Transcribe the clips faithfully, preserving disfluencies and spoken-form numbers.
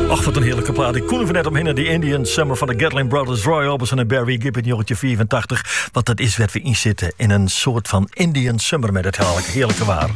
Och, wat een heerlijke plaat. Ik kon even net omheen naar die Indian Summer van de Gatling Brothers, Roy Orbison en Barry Gibb in negentien vierentachtig. Want dat is wat we inzitten in een soort van Indian Summer met het heerlijke, heerlijke waar.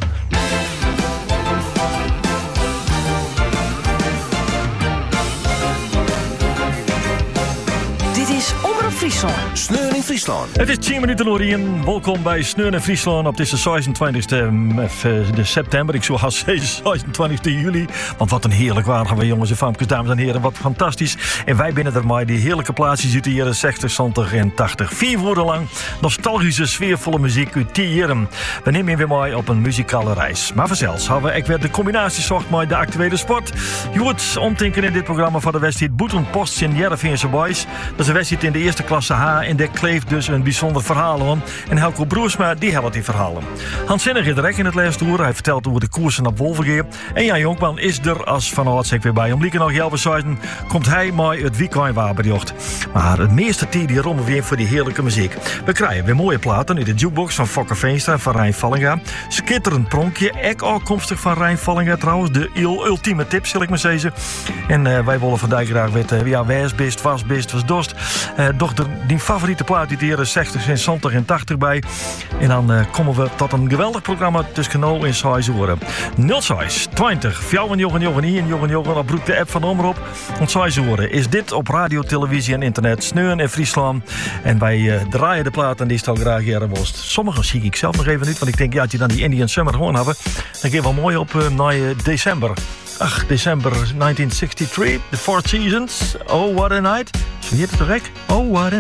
Dit is Omroep Friesland. Sneun in Friesland. Het is tien minuten Lorien. Welkom bij Sneun in Friesland op deze zesentwintigste september. Ik zou haast zeggen zesentwintigste juli. Want wat een heerlijk waar gaan we, jongens en famkes, dames en heren. Wat fantastisch. En wij binnen er maar die heerlijke plaatsjes uit de jaren zestig, zeventig en tachtig. Vier woorden lang nostalgische, sfeervolle muziek uit die jaren. We nemen je weer mee op een muzikale reis. Maar vanzelfs hebben we weer de combinatie zocht met de actuele sport. Je hoort omtinken in dit programma van de wedstrijd Boeten Post in Jereveense Boys. Dat is een wedstrijd in de eerste klasse H en daar kleeft dus een bijzonder verhaal om. En Helco Broersma, die helpt die verhalen. Hans Zinnig is direct in het leestoer. Hij vertelt over de koersen op Wolvergeer. En Jan Jonkman is er als van Oortzek weer bij. Om lieken nog Jelbe Zuiden komt hij mooi het weekend waarberjocht. Maar het meeste tijd die rommel weer voor die heerlijke muziek. We krijgen weer mooie platen in de jukebox van Fokke Veenstra van Rijn Vallinga. Skitterend pronkje, ek afkomstig van Rijn Vallinga trouwens. De ultieme tip, zal ik maar zeggen. En uh, wij willen vandaag graag weten, ja, wijs best, was best, was dorst. Uh, doch de, die favoriete plaat die de jaren zestig, zeventig en tachtig bij. En dan uh, komen we tot een geweldig programma tussen nul en zes uur. nul zes twintig, fjouwen jochen jochen hier en jochen jochen op broek de app van Omroep. Om zes uur is dit op radio, televisie en internet Sneun in Friesland. En wij uh, draaien de platen die stel graag jaren worst. Sommige zie ik zelf nog even niet, want ik denk ja, dat je dan die Indian Summer gewoon hebben. Dan geef wel mooi op uh, naar uh, december. Ach, december negentien zesentachtig, The Four Seasons. Oh, what a night. Zo heet het direct. Oh, what